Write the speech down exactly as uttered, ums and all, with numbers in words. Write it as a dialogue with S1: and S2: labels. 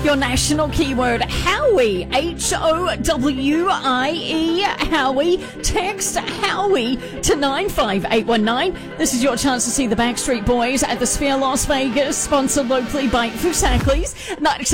S1: Your national keyword, Howie, H O W I E, Howie. Text Howie to nine five eight one nine. This is your chance to see the Backstreet Boys at the Sphere Las Vegas, sponsored locally by Fusaklis.